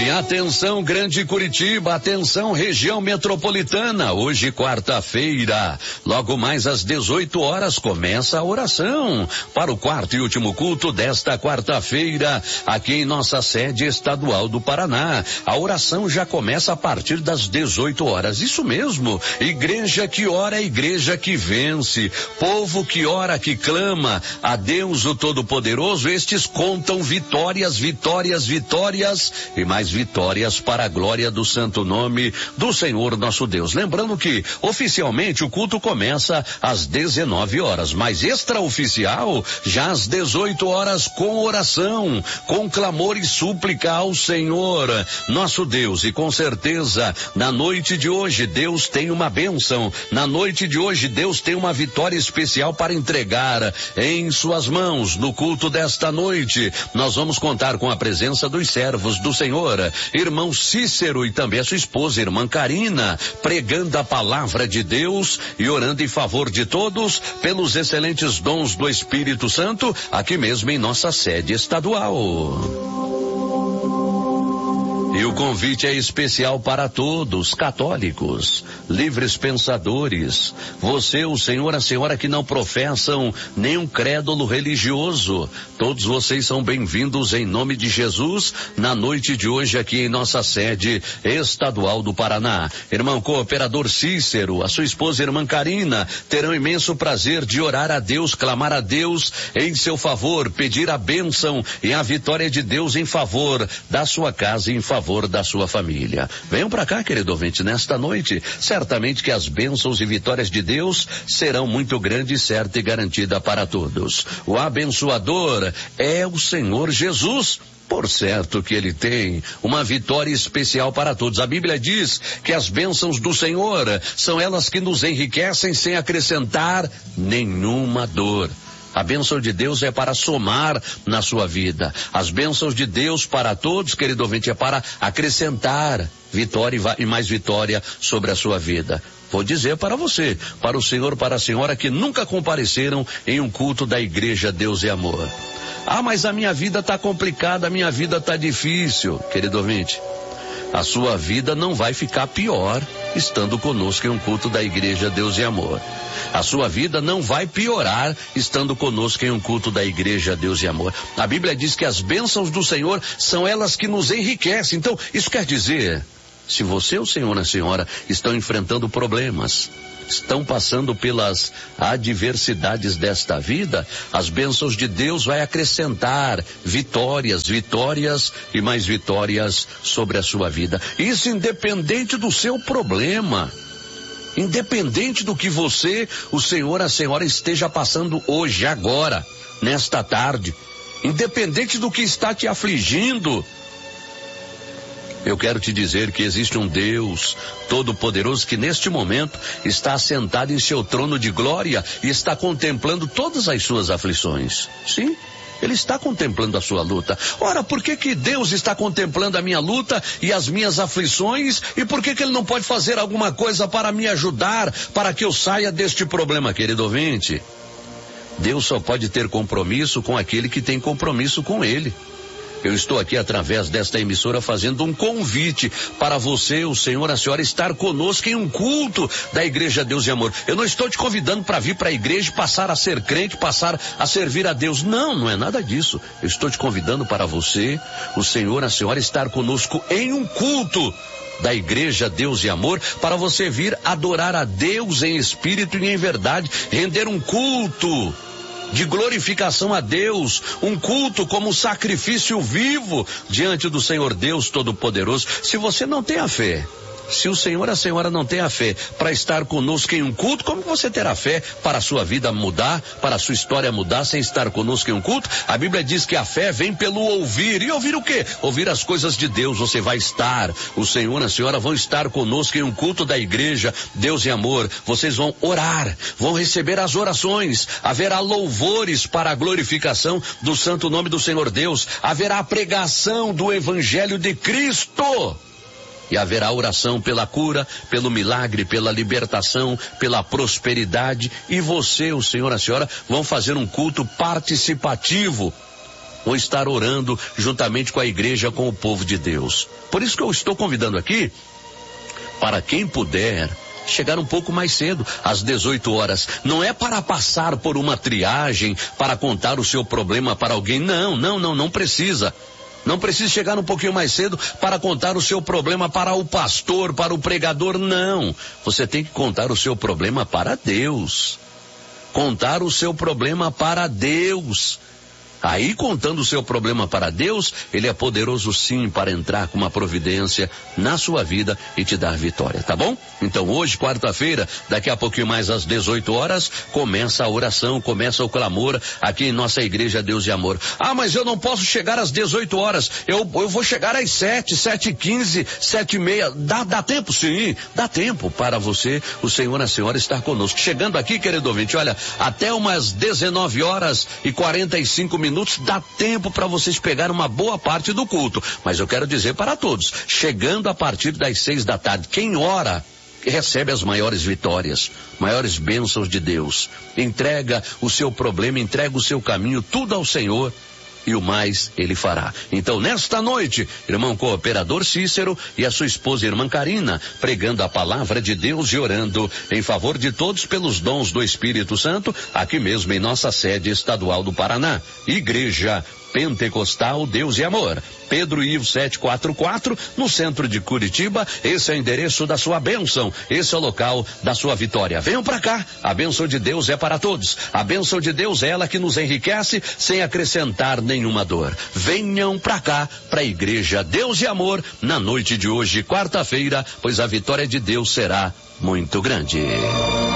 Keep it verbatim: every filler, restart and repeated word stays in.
E atenção, Grande Curitiba, atenção, região metropolitana. Hoje, quarta-feira, logo mais às dezoito horas, começa a oração para o quarto e último culto desta quarta-feira, aqui em nossa sede estadual do Paraná. A oração já começa a partir das dezoito horas. Isso mesmo, igreja que ora é igreja que vence. Povo que ora, que clama a Deus o Todo-Poderoso, estes contam vitórias, vitórias, vitórias e mais vitórias para a glória do santo nome do Senhor nosso Deus. Lembrando que oficialmente o culto começa às dezenove horas, mas extraoficial já às dezoito horas, com oração, com clamor e súplica ao Senhor nosso Deus. E com certeza na noite de hoje Deus tem uma bênção, na noite de hoje Deus tem uma vitória especial para entregar em suas mãos. No culto desta noite nós vamos contar com a presença dos servos do Senhor, irmão Cícero e também a sua esposa, irmã Karina, pregando a palavra de Deus e orando em favor de todos pelos excelentes dons do Espírito Santo, aqui mesmo em nossa sede estadual. E o convite é especial para todos, católicos, livres pensadores, você, o senhor, a senhora que não professam nenhum crédulo religioso, todos vocês são bem-vindos em nome de Jesus na noite de hoje aqui em nossa sede estadual do Paraná. Irmão cooperador Cícero, a sua esposa irmã Karina, terão imenso prazer de orar a Deus, clamar a Deus em seu favor, pedir a bênção e a vitória de Deus em favor da sua casa e em favor da sua família. Venham para cá, querido ouvinte, nesta noite, certamente que as bênçãos e vitórias de Deus serão muito grandes, certa e garantida para todos. O abençoador é o Senhor Jesus. Por certo que ele tem uma vitória especial para todos. A Bíblia diz que as bênçãos do Senhor são elas que nos enriquecem sem acrescentar nenhuma dor. A bênção de Deus é para somar na sua vida. As bênçãos de Deus para todos, querido ouvinte, é para acrescentar vitória e mais vitória sobre a sua vida. Vou dizer para você, para o senhor, para a senhora que nunca compareceram em um culto da igreja Deus e Amor. Ah, mas a minha vida está complicada, a minha vida está difícil, querido ouvinte. A sua vida não vai ficar pior estando conosco em um culto da igreja Deus e Amor. A sua vida não vai piorar estando conosco em um culto da igreja Deus e Amor. A Bíblia diz que as bênçãos do Senhor são elas que nos enriquecem. Então, isso quer dizer, se você, o senhor e a senhora, estão enfrentando problemas, estão passando pelas adversidades desta vida, as bênçãos de Deus vai acrescentar vitórias, vitórias e mais vitórias sobre a sua vida. Isso independente do seu problema, independente do que você, o senhor, a senhora esteja passando hoje, agora, nesta tarde, independente do que está te afligindo. Eu quero te dizer que existe um Deus Todo-Poderoso que neste momento está assentado em seu trono de glória e está contemplando todas as suas aflições. Sim, Ele está contemplando a sua luta. Ora, por que que Deus está contemplando a minha luta e as minhas aflições? E por que que Ele não pode fazer alguma coisa para me ajudar, para que eu saia deste problema, querido ouvinte? Deus só pode ter compromisso com aquele que tem compromisso com Ele. Eu estou aqui através desta emissora fazendo um convite para você, o senhor, a senhora, estar conosco em um culto da igreja Deus e Amor. Eu não estou te convidando para vir para a igreja e passar a ser crente, passar a servir a Deus. Não, não é nada disso. Eu estou te convidando para você, o senhor, a senhora, estar conosco em um culto da igreja Deus e Amor, para você vir adorar a Deus em espírito e em verdade, render um culto de glorificação a Deus, um culto como sacrifício vivo diante do Senhor Deus Todo-Poderoso. Se você não tem a fé, se o senhor, a senhora não tem a fé para estar conosco em um culto, como você terá fé para a sua vida mudar, para a sua história mudar sem estar conosco em um culto? A Bíblia diz que a fé vem pelo ouvir. E ouvir o quê? Ouvir as coisas de Deus. Você vai estar, o senhor, a senhora vão estar conosco em um culto da igreja Deus e Amor. Vocês vão orar, vão receber as orações, haverá louvores para a glorificação do santo nome do Senhor Deus, haverá a pregação do Evangelho de Cristo. E haverá oração pela cura, pelo milagre, pela libertação, pela prosperidade. E você, o senhor, a senhora, vão fazer um culto participativo. vão estar orando juntamente com a igreja, com o povo de Deus. Por isso que eu estou convidando aqui, para quem puder, chegar um pouco mais cedo, às dezoito horas. Não é para passar por uma triagem, para contar o seu problema para alguém. Não, não, não, não precisa. Não precisa chegar um pouquinho mais cedo para contar o seu problema para o pastor, para o pregador, não. Você tem que contar o seu problema para Deus. Contar o seu problema para Deus. Aí, contando o seu problema para Deus, Ele é poderoso sim para entrar com uma providência na sua vida e te dar vitória, tá bom? Então hoje, quarta-feira, daqui a pouquinho mais às dezoito horas, começa a oração, começa o clamor aqui em nossa igreja Deus e Amor. Ah, mas eu não posso chegar às dezoito horas, eu, eu vou chegar às sete, sete e quinze, sete e meia, dá, dá tempo sim, dá tempo para você, o Senhor e a Senhora estar conosco. Chegando aqui, querido ouvinte, olha, até umas dezenove horas e quarenta e cinco minutos, minutos, dá tempo para vocês pegar uma boa parte do culto. Mas eu quero dizer para todos, chegando a partir das seis da tarde, quem ora recebe as maiores vitórias, maiores bênçãos de Deus. Entrega o seu problema, entrega o seu caminho, tudo ao Senhor, e o mais Ele fará. Então, nesta noite, irmão cooperador Cícero e a sua esposa, irmã Karina, pregando a palavra de Deus e orando em favor de todos pelos dons do Espírito Santo, aqui mesmo em nossa sede estadual do Paraná. Igreja Pentecostal Deus e Amor, Pedro Ivo setecentos e quarenta e quatro, no centro de Curitiba. Esse é o endereço da sua bênção, esse é o local da sua vitória. Venham para cá, a bênção de Deus é para todos, a bênção de Deus é ela que nos enriquece sem acrescentar nenhuma dor. Venham para cá, para a Igreja Deus e Amor, na noite de hoje, quarta-feira, pois a vitória de Deus será muito grande.